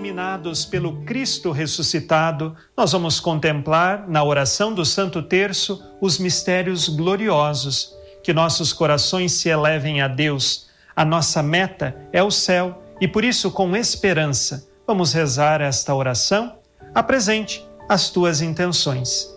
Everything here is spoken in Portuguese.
iluminados pelo Cristo ressuscitado, nós vamos contemplar na oração do Santo Terço os mistérios gloriosos. Que nossos corações se elevem a Deus. A nossa meta é o céu e por isso, com esperança, vamos rezar esta oração. Apresente as tuas intenções.